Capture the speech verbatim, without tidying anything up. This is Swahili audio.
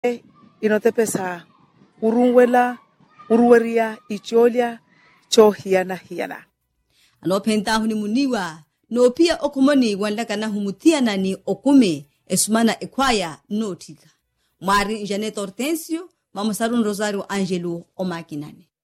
inote pesa urungwela uruweria icholia cho hiana hiana anopenta huni muniwa no pia okumoni wanlaka na humutia nani okume esumana ekwaya notika mwari Janet Hortensio Mama Sarun Rosario Angelo o makinane